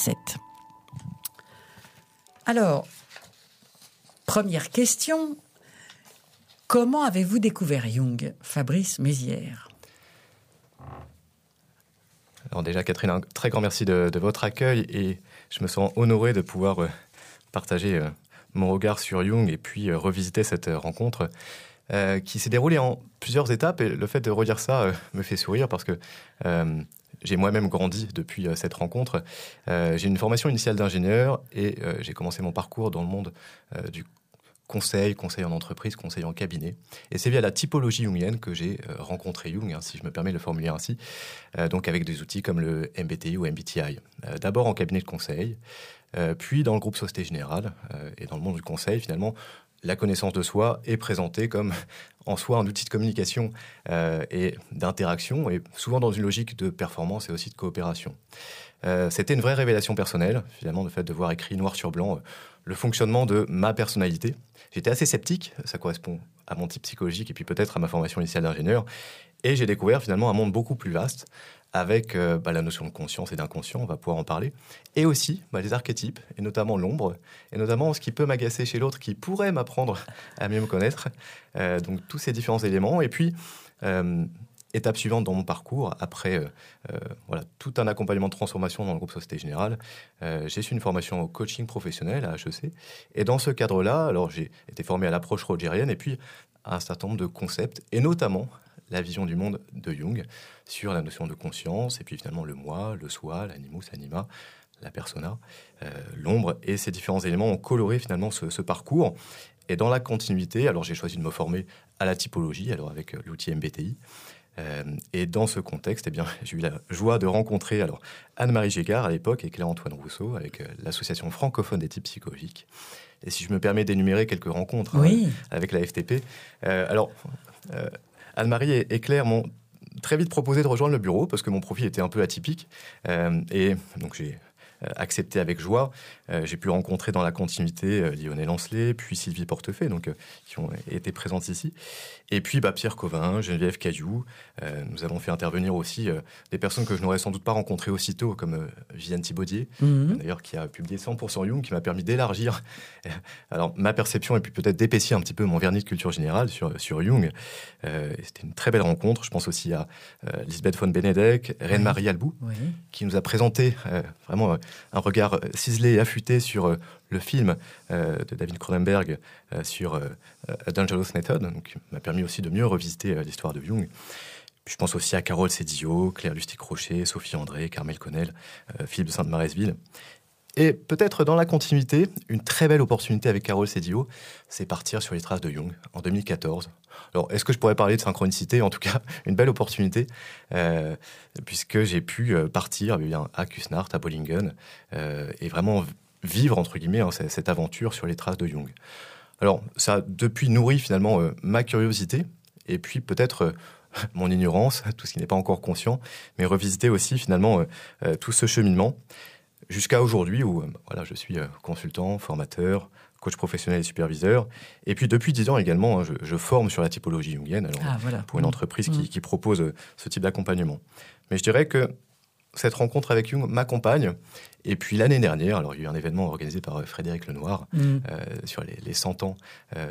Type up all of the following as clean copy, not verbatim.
Alors, première question. Comment avez-vous découvert Jung, Fabrice Mézières? Alors déjà, Catherine, un très grand merci de votre accueil et je me sens honoré de pouvoir partager mon regard sur Jung et puis revisiter cette rencontre qui s'est déroulée en plusieurs étapes. Et le fait de redire ça me fait sourire parce que j'ai moi-même grandi depuis cette rencontre. J'ai une formation initiale d'ingénieur et j'ai commencé mon parcours dans le monde du conseil en entreprise, conseil en cabinet. Et c'est via la typologie jungienne que j'ai rencontré Jung, si je me permets de le formuler ainsi, donc avec des outils comme le MBTI ou MBTI. D'abord en cabinet de conseil, puis dans le groupe Société Générale, et dans le monde du conseil, finalement, la connaissance de soi est présentée comme en soi un outil de communication et d'interaction, et souvent dans une logique de performance et aussi de coopération. C'était une vraie révélation personnelle, finalement, le fait de voir écrit noir sur blanc le fonctionnement de ma personnalité. J'étais assez sceptique, ça correspond à mon type psychologique et puis peut-être à ma formation initiale d'ingénieur. Et j'ai découvert finalement un monde beaucoup plus vaste avec la notion de conscience et d'inconscient, on va pouvoir en parler, et aussi les archétypes, et notamment l'ombre, et notamment ce qui peut m'agacer chez l'autre, qui pourrait m'apprendre à mieux me connaître. Donc tous ces différents éléments. Et puis, étape suivante dans mon parcours, après tout un accompagnement de transformation dans le groupe Société Générale, j'ai suivi une formation au coaching professionnel à HEC. Et dans ce cadre-là, alors j'ai été formé à l'approche rogerienne et puis à un certain nombre de concepts, et notamment la vision du monde de Jung sur la notion de conscience, et puis finalement le moi, le soi, l'animus, anima, la persona, l'ombre, et ces différents éléments ont coloré finalement ce parcours. Et dans la continuité, alors j'ai choisi de me former à la typologie, alors avec l'outil MBTI. Et dans ce contexte, j'ai eu la joie de rencontrer Anne-Marie Gégard à l'époque et Claire-Antoine Rousseau avec l'association francophone des types psychologiques. Et si je me permets d'énumérer quelques rencontres avec la FTP, Anne-Marie et Claire m'ont très vite proposé de rejoindre le bureau parce que mon profil était un peu atypique. Et donc j'ai accepté avec joie. J'ai pu rencontrer dans la continuité Lionel Ancelet, puis Sylvie Portefeuille, qui ont été présentes ici. Et puis Pierre Covin, Geneviève Cailloux. Nous avons fait intervenir aussi des personnes que je n'aurais sans doute pas rencontrées aussitôt, comme Viviane Thibaudier, d'ailleurs, qui a publié 100% Jung, qui m'a permis d'élargir ma perception et puis peut-être d'épaissir un petit peu mon vernis de culture générale sur Jung. C'était une très belle rencontre. Je pense aussi à Lisbeth von Benedek, Reine-Marie Albou, qui nous a présenté vraiment un regard ciselé et affûté sur le film de David Cronenberg sur A Dangerous Method, donc qui m'a permis aussi de mieux revisiter l'histoire de Jung. Puis je pense aussi à Carole Sédillot, Claire Lustig-Rocher, Sophie André, Carmel Connell, Philippe de Sainte-Maresville. Et peut-être dans la continuité, une très belle opportunité avec Carole Sédillot, c'est partir sur les traces de Jung en 2014. Alors, est-ce que je pourrais parler de synchronicité? En tout cas, une belle opportunité, puisque j'ai pu partir à Kusnacht, à Bollingen, et vraiment vivre, entre guillemets, cette aventure sur les traces de Jung. Alors, ça a depuis nourri finalement ma curiosité, et puis peut-être mon ignorance, tout ce qui n'est pas encore conscient, mais revisiter aussi finalement tout ce cheminement, jusqu'à aujourd'hui où je suis consultant, formateur, coach professionnel et superviseur. Et puis depuis 10 ans également, je forme sur la typologie jungienne pour une entreprise qui propose ce type d'accompagnement. Mais je dirais que cette rencontre avec Jung m'accompagne. Et puis l'année dernière, il y a eu un événement organisé par Frédéric Lenoir sur les 100 ans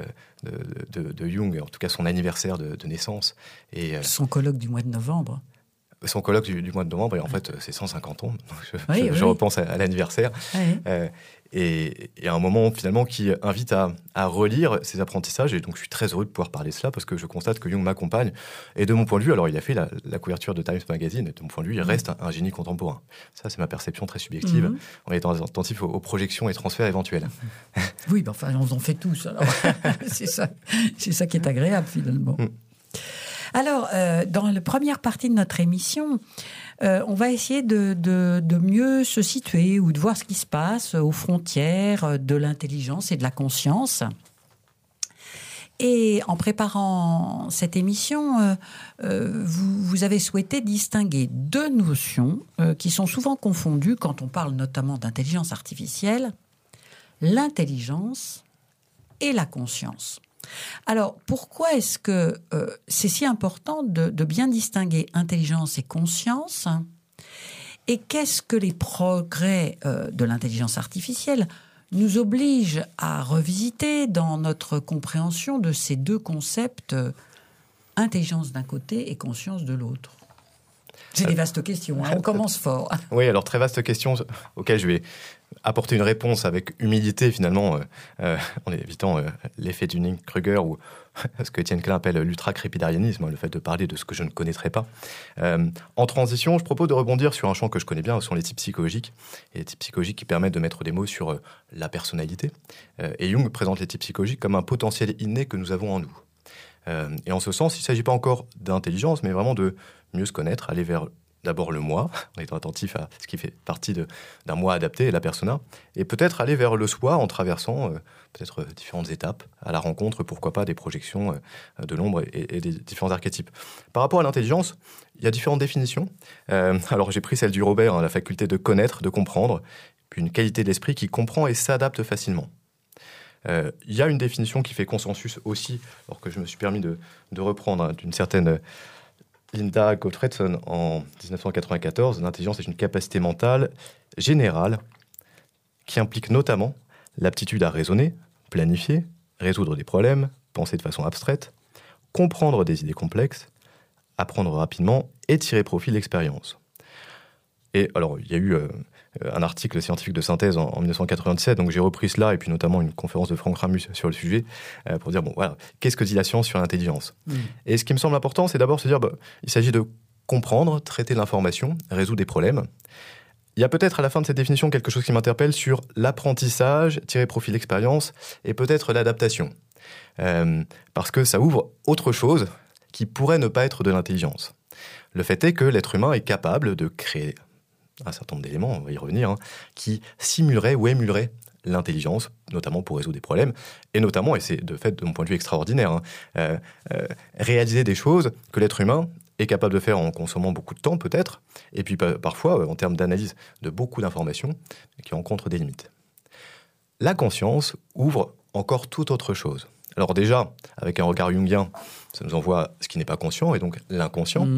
de Jung, en tout cas son anniversaire de naissance. Et, son colloque du mois de novembre. Son colloque du mois de novembre, et en fait, c'est 150 ans. Donc je repense à l'anniversaire. Et à un moment, finalement, qui invite à relire ses apprentissages. Et donc, je suis très heureux de pouvoir parler de cela parce que je constate que Jung m'accompagne. Et de mon point de vue, il a fait la couverture de Times Magazine. Et de mon point de vue, il reste un génie contemporain. Ça, c'est ma perception très subjective, en étant attentif aux projections et transferts éventuels. Oui, on en fait tous. Alors. c'est ça qui est agréable, finalement. Alors, dans la première partie de notre émission, on va essayer de mieux se situer ou de voir ce qui se passe aux frontières de l'intelligence et de la conscience. Et en préparant cette émission, vous avez souhaité distinguer deux notions qui sont souvent confondues quand on parle notamment d'intelligence artificielle, l'intelligence et la conscience. Alors, pourquoi est-ce que c'est si important de bien distinguer intelligence et conscience? Et qu'est-ce que les progrès de l'intelligence artificielle nous obligent à revisiter dans notre compréhension de ces deux concepts, intelligence d'un côté et conscience de l'autre? C'est des vastes questions, hein. On commence fort. Oui, alors très vaste question auxquelles je vais apporter une réponse avec humilité finalement, en évitant l'effet Dunning-Kruger ou ce que Étienne Klein appelle l'ultra-crépidarianisme, le fait de parler de ce que je ne connaîtrais pas. En transition, je propose de rebondir sur un champ que je connais bien, ce sont les types psychologiques, et les types psychologiques qui permettent de mettre des mots sur la personnalité. Et Jung présente les types psychologiques comme un potentiel inné que nous avons en nous. Et en ce sens, il ne s'agit pas encore d'intelligence, mais vraiment de mieux se connaître, aller vers d'abord le moi, en étant attentif à ce qui fait partie d'un moi adapté, la persona, et peut-être aller vers le soi en traversant peut-être différentes étapes à la rencontre, pourquoi pas des projections de l'ombre et des différents archétypes. Par rapport à l'intelligence, il y a différentes définitions. Alors j'ai pris celle du Robert, la faculté de connaître, de comprendre, puis une qualité d'esprit qui comprend et s'adapte facilement. Il y a une définition qui fait consensus aussi, alors que je me suis permis de reprendre d'une certaine Linda Gottfredson en 1994. L'intelligence est une capacité mentale générale qui implique notamment l'aptitude à raisonner, planifier, résoudre des problèmes, penser de façon abstraite, comprendre des idées complexes, apprendre rapidement et tirer profit de l'expérience. Et alors, il y a eu un article scientifique de synthèse en 1997, donc j'ai repris cela, et puis notamment une conférence de Franck Ramus sur le sujet, pour dire, bon, voilà, qu'est-ce que dit la science sur l'intelligence ? Et ce qui me semble important, c'est d'abord se dire, il s'agit de comprendre, traiter l'information, résoudre des problèmes. Il y a peut-être à la fin de cette définition quelque chose qui m'interpelle sur l'apprentissage, tirer profit de l'expérience, et peut-être l'adaptation. Parce que ça ouvre autre chose qui pourrait ne pas être de l'intelligence. Le fait est que l'être humain est capable de créer un certain nombre d'éléments, on va y revenir, qui simuleraient ou émuleraient l'intelligence, notamment pour résoudre des problèmes, et notamment, et c'est de fait de mon point de vue extraordinaire, réaliser des choses que l'être humain est capable de faire en consommant beaucoup de temps peut-être, et puis parfois en termes d'analyse de beaucoup d'informations qui rencontrent des limites. La conscience ouvre encore toute autre chose. Alors déjà, avec un regard jungien, ça nous envoie ce qui n'est pas conscient, et donc l'inconscient.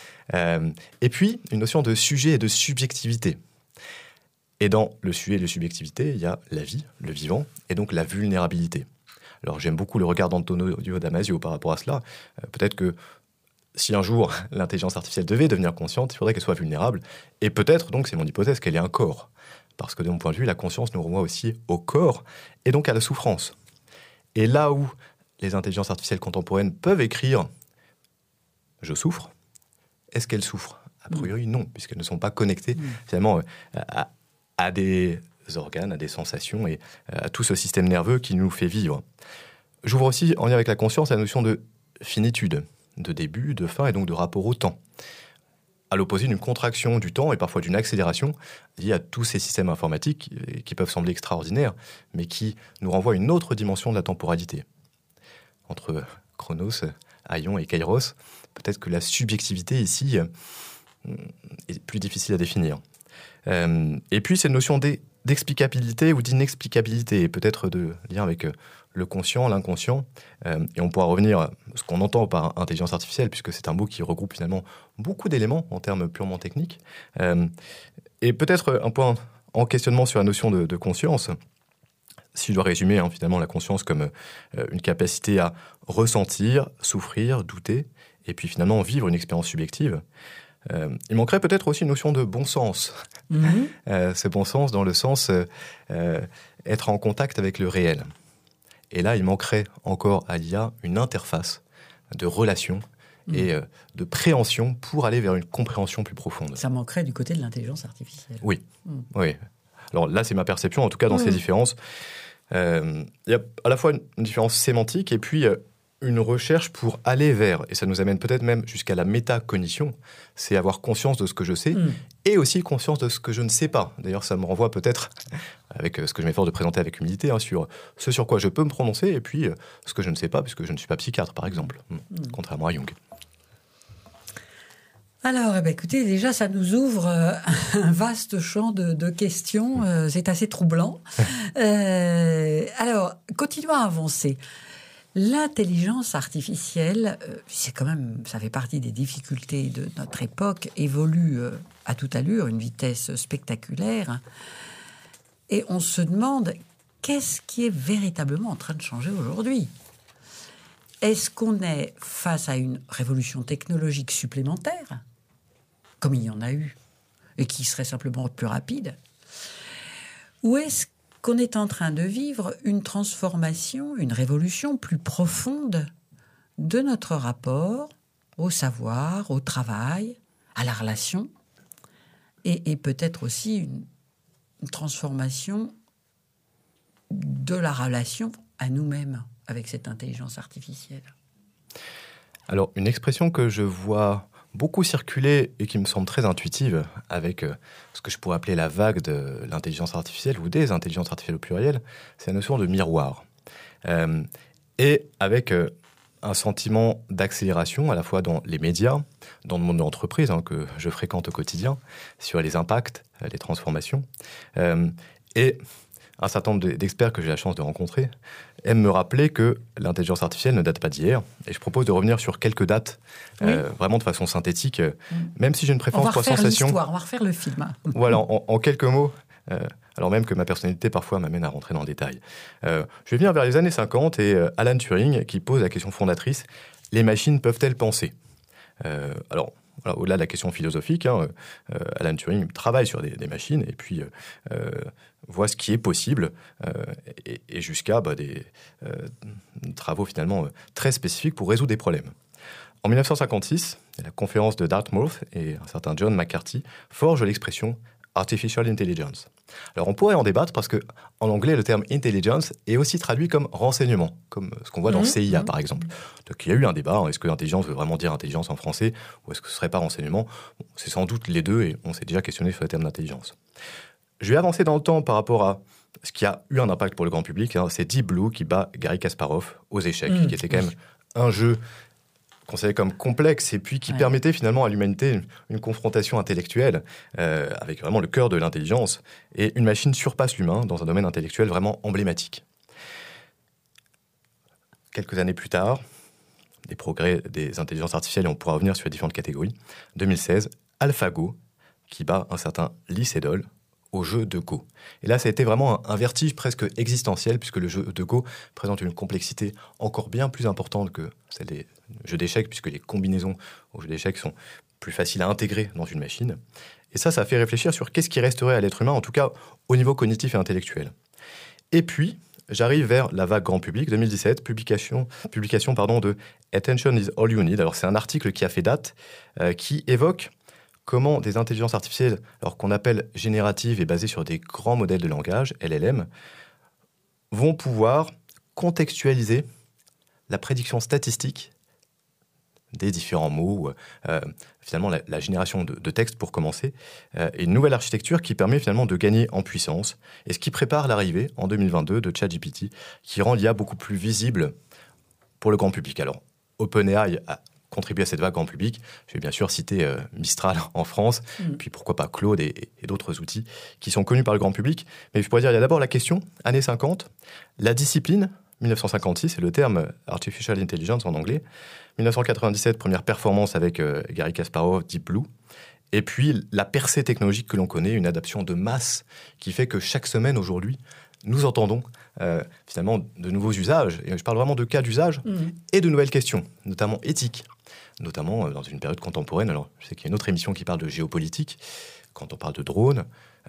Et puis, une notion de sujet et de subjectivité. Et dans le sujet et la subjectivité, il y a la vie, le vivant, et donc la vulnérabilité. Alors j'aime beaucoup le regard d'Antonio Damasio par rapport à cela. Peut-être que si un jour l'intelligence artificielle devait devenir consciente, il faudrait qu'elle soit vulnérable. Et peut-être, donc c'est mon hypothèse, qu'elle ait un corps. Parce que de mon point de vue, la conscience nous renvoie aussi au corps, et donc à la souffrance. Et là où les intelligences artificielles contemporaines peuvent écrire « je souffre », est-ce qu'elles souffrent ? A priori, non, puisqu'elles ne sont pas connectées finalement à des organes, à des sensations et à tout ce système nerveux qui nous fait vivre. J'ouvre aussi, en lien avec la conscience, la notion de finitude, de début, de fin et donc de rapport au temps. À l'opposé d'une contraction du temps et parfois d'une accélération liée à tous ces systèmes informatiques qui peuvent sembler extraordinaires, mais qui nous renvoient à une autre dimension de la temporalité. Entre Chronos, Aion et Kairos, peut-être que la subjectivité ici est plus difficile à définir. Et puis cette notion d'explicabilité ou d'inexplicabilité, peut-être de lien avec le conscient, l'inconscient, et on pourra revenir à ce qu'on entend par intelligence artificielle, puisque c'est un mot qui regroupe finalement beaucoup d'éléments en termes purement techniques. Et peut-être un point en questionnement sur la notion de conscience. Si je dois résumer finalement la conscience comme une capacité à ressentir, souffrir, douter, et puis finalement vivre une expérience subjective, il manquerait peut-être aussi une notion de bon sens. Ce bon sens dans le sens être en contact avec le réel. Et là, il manquerait encore à l'IA une interface de relation et de préhension pour aller vers une compréhension plus profonde. Ça manquerait du côté de l'intelligence artificielle. Oui, oui. Alors là, c'est ma perception, en tout cas dans ces différences. Il y a à la fois une différence sémantique et puis une recherche pour aller vers, et ça nous amène peut-être même jusqu'à la métacognition, c'est avoir conscience de ce que je sais et aussi conscience de ce que je ne sais pas. D'ailleurs, ça me renvoie peut-être, avec ce que je m'efforce de présenter avec humilité, sur ce sur quoi je peux me prononcer et puis ce que je ne sais pas, puisque je ne suis pas psychiatre, par exemple, contrairement à Jung. Alors, écoutez, déjà, ça nous ouvre un vaste champ de questions. C'est assez troublant. Alors, continuons à avancer. L'intelligence artificielle, c'est quand même, ça fait partie des difficultés de notre époque, évolue à toute allure, une vitesse spectaculaire. Et on se demande, qu'est-ce qui est véritablement en train de changer aujourd'hui ? Est-ce qu'on est face à une révolution technologique supplémentaire, comme il y en a eu, et qui serait simplement plus rapide ? Ou est-ce qu'on est en train de vivre une transformation, une révolution plus profonde de notre rapport au savoir, au travail, à la relation, et peut-être aussi une transformation de la relation à nous-mêmes avec cette intelligence artificielle. Alors, une expression que je vois beaucoup circuler et qui me semble très intuitive avec ce que je pourrais appeler la vague de l'intelligence artificielle ou des intelligences artificielles au pluriel, c'est la notion de miroir. Et avec un sentiment d'accélération à la fois dans les médias, dans le monde de l'entreprise que je fréquente au quotidien, sur les impacts, les transformations. Et un certain nombre d'experts que j'ai la chance de rencontrer aiment me rappeler que l'intelligence artificielle ne date pas d'hier. Et je propose de revenir sur quelques dates, vraiment de façon synthétique, même si j'ai une préférence pour la sensation. On va refaire le film. Voilà, en quelques mots, alors même que ma personnalité parfois m'amène à rentrer dans le détail. Je vais venir vers les années 50 et Alan Turing qui pose la question fondatrice, les machines peuvent-elles penser ? Alors, au-delà de la question philosophique, Alan Turing travaille sur des machines et puis voit ce qui est possible et jusqu'à des travaux finalement très spécifiques pour résoudre des problèmes. En 1956, la conférence de Dartmouth et un certain John McCarthy forgent l'expression Artificial Intelligence. Alors on pourrait en débattre parce que en anglais le terme intelligence est aussi traduit comme renseignement, comme ce qu'on voit dans CIA par exemple. Donc il y a eu un débat, est-ce que intelligence veut vraiment dire intelligence en français ou est-ce que ce serait pas renseignement ? C'est sans doute les deux et on s'est déjà questionné sur le terme d'intelligence. Je vais avancer dans le temps par rapport à ce qui a eu un impact pour le grand public, c'est Deep Blue qui bat Garry Kasparov aux échecs, qui était quand même un jeu considéré comme complexe et puis qui permettait finalement à l'humanité une confrontation intellectuelle avec vraiment le cœur de l'intelligence. Et une machine surpasse l'humain dans un domaine intellectuel vraiment emblématique. Quelques années plus tard, des progrès des intelligences artificielles, et on pourra revenir sur les différentes catégories. 2016, AlphaGo qui bat un certain Lee Sedol au jeu de Go. Et là, ça a été vraiment un vertige presque existentiel, puisque le jeu de Go présente une complexité encore bien plus importante que celle des jeux d'échecs, puisque les combinaisons aux jeux d'échecs sont plus faciles à intégrer dans une machine. Et ça fait réfléchir sur qu'est-ce qui resterait à l'être humain, en tout cas au niveau cognitif et intellectuel. Et puis, j'arrive vers la vague grand public, 2017, publication de Attention is all you need. Alors, c'est un article qui a fait date, qui évoque comment des intelligences artificielles, alors qu'on appelle génératives et basées sur des grands modèles de langage, LLM, vont pouvoir contextualiser la prédiction statistique des différents mots, finalement la génération de textes pour commencer, et une nouvelle architecture qui permet finalement de gagner en puissance, et ce qui prépare l'arrivée en 2022 de ChatGPT, qui rend l'IA beaucoup plus visible pour le grand public. Alors, OpenAI a contribué à cette vague grand public. Je vais bien sûr citer Mistral en France, puis pourquoi pas Claude et d'autres outils qui sont connus par le grand public. Mais je pourrais dire, il y a d'abord la question, années 50, la discipline, 1956, c'est le terme Artificial Intelligence en anglais. 1997, première performance avec Garry Kasparov, Deep Blue. Et puis la percée technologique que l'on connaît, une adoption de masse qui fait que chaque semaine aujourd'hui, nous entendons finalement de nouveaux usages. Et je parle vraiment de cas d'usage et de nouvelles questions, notamment éthiques, notamment dans une période contemporaine. Alors, je sais qu'il y a une autre émission qui parle de géopolitique, quand on parle de drones,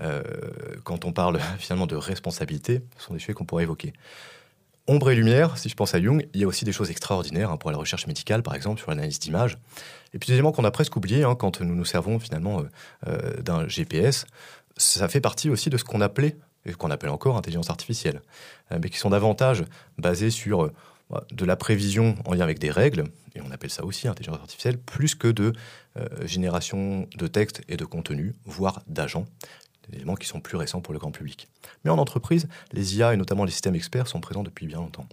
quand on parle finalement de responsabilité, ce sont des sujets qu'on pourrait évoquer. Ombre et lumière, si je pense à Jung, il y a aussi des choses extraordinaires pour la recherche médicale, par exemple, sur l'analyse d'images. Et puis des éléments qu'on a presque oubliés quand nous nous servons finalement d'un GPS. Ça fait partie aussi de ce qu'on appelait, et qu'on appelle encore intelligence artificielle, mais qui sont davantage basés sur de la prévision en lien avec des règles, et on appelle ça aussi intelligence artificielle, plus que de génération de texte et de contenu, voire d'agents, des éléments qui sont plus récents pour le grand public. Mais en entreprise, les IA et notamment les systèmes experts sont présents depuis bien longtemps.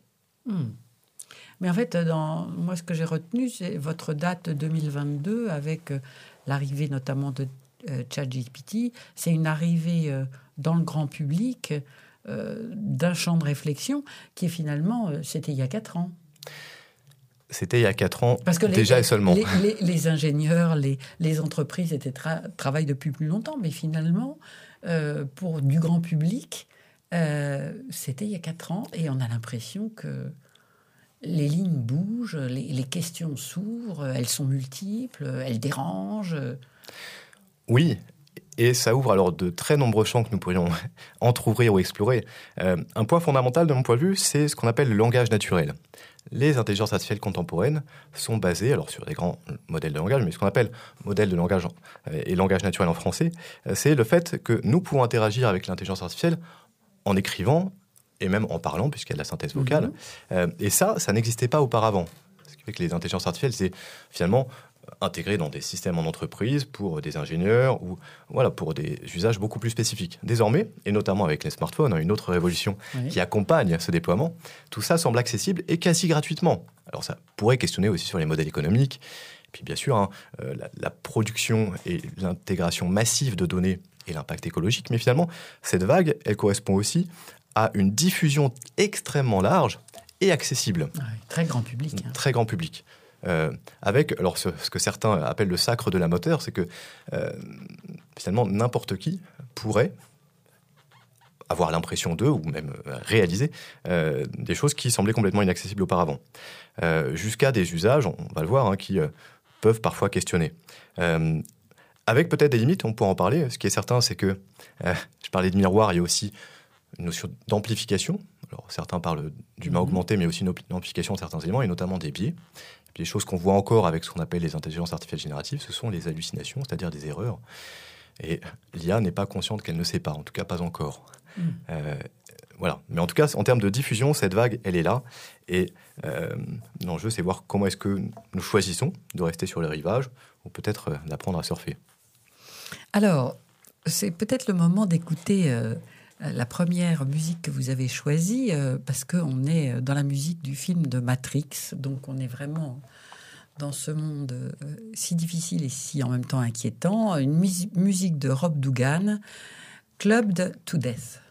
Mais en fait, moi, ce que j'ai retenu, c'est votre date 2022 avec l'arrivée notamment de ChatGPT. C'est une arrivée dans le grand public d'un champ de réflexion qui est finalement, c'était il y a 4 ans. C'était il y a 4 ans, parce que déjà et seulement. Les ingénieurs, les entreprises travaillent depuis plus longtemps, mais finalement, pour du grand public, c'était il y a 4 ans, et on a l'impression que les lignes bougent, les questions s'ouvrent, elles sont multiples, elles dérangent. Oui, et ça ouvre alors de très nombreux champs que nous pourrions entrouvrir ou explorer. Un point fondamental de mon point de vue, c'est ce qu'on appelle le langage naturel. Les intelligences artificielles contemporaines sont basées alors sur des grands modèles de langage, mais ce qu'on appelle modèle de langage et langage naturel en français, c'est le fait que nous pouvons interagir avec l'intelligence artificielle en écrivant et même en parlant, puisqu'il y a de la synthèse vocale. Et ça n'existait pas auparavant. Ce qui fait que les intelligences artificielles, c'est finalement intégré dans des systèmes en entreprise pour des ingénieurs ou voilà, pour des usages beaucoup plus spécifiques. Désormais, et notamment avec les smartphones, une autre révolution qui accompagne ce déploiement, tout ça semble accessible et quasi gratuitement. Alors ça pourrait questionner aussi sur les modèles économiques, et puis bien sûr la production et l'intégration massive de données et l'impact écologique, mais finalement, cette vague, elle correspond aussi à une diffusion extrêmement large et accessible. Très grand public. Très grand public. Avec alors ce que certains appellent le sacre de la moteur, c'est que finalement n'importe qui pourrait avoir l'impression d'eux ou même réaliser des choses qui semblaient complètement inaccessibles auparavant. Jusqu'à des usages, on va le voir, qui peuvent parfois questionner. Avec peut-être des limites, on pourra en parler. Ce qui est certain, c'est que, je parlais de miroir, il y a aussi une notion d'amplification. Alors, certains parlent d'humain augmenté, mais aussi une amplification de certains éléments, et notamment des biais. Les choses qu'on voit encore avec ce qu'on appelle les intelligences artificielles génératives, ce sont les hallucinations, c'est-à-dire des erreurs. Et l'IA n'est pas consciente qu'elle ne sait pas, en tout cas pas encore. Voilà. Mais en tout cas, en termes de diffusion, cette vague, elle est là. Et l'enjeu, c'est voir comment est-ce que nous choisissons de rester sur les rivages ou peut-être d'apprendre à surfer. Alors, c'est peut-être le moment d'écouter la première musique que vous avez choisie, parce qu'on est dans la musique du film de Matrix, donc on est vraiment dans ce monde si difficile et si en même temps inquiétant. Une musique de Rob Dougan, Clubbed to Death.